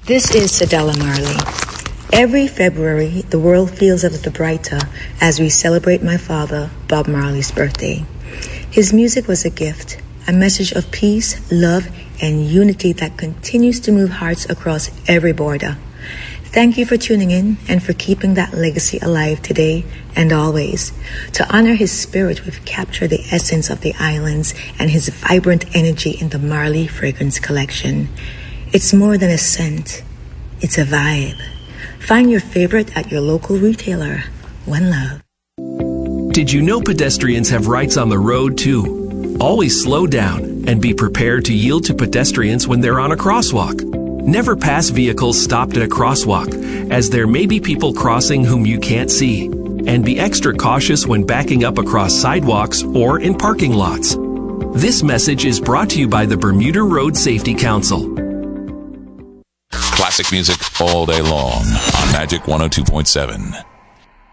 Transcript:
This is Cedella Marley. Every February, the world feels a little brighter as we celebrate my father, Bob Marley's birthday. His music was a gift, a message of peace, love, and unity that continues to move hearts across every border. Thank you for tuning in and for keeping that legacy alive today and always. To honor his spirit, we've captured the essence of the islands and his vibrant energy in the Marley Fragrance Collection. It's more than a scent. It's a vibe. Find your favorite at your local retailer. One love. Did you know pedestrians have rights on the road too? Always slow down and be prepared to yield to pedestrians when they're on a crosswalk. Never pass vehicles stopped at a crosswalk, as there may be people crossing whom you can't see. And be extra cautious when backing up across sidewalks or in parking lots. This message is brought to you by the Bermuda Road Safety Council. Classic music all day long on Magic 102.7.